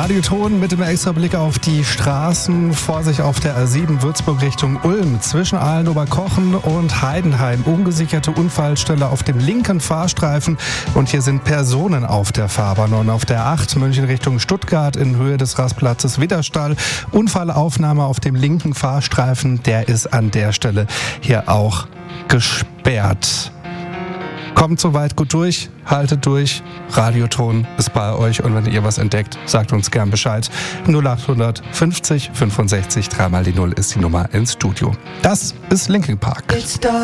Radioton mit dem extra Blick auf die Straßen. Vorsicht auf der A7 Würzburg Richtung Ulm. Zwischen Aalen-Oberkochen und Heidenheim. Ungesicherte Unfallstelle auf dem linken Fahrstreifen. Und hier sind Personen auf der Fahrbahn. Und auf der 8 München Richtung Stuttgart in Höhe des Rastplatzes Widderstall. Unfallaufnahme auf dem linken Fahrstreifen. Der ist an der Stelle hier auch gesperrt. Kommt soweit gut durch, haltet durch. Radioton ist bei euch und wenn ihr was entdeckt, sagt uns gern Bescheid. 0800 50 65 3 mal die 0 ist die Nummer ins Studio. Das ist Linkin Park.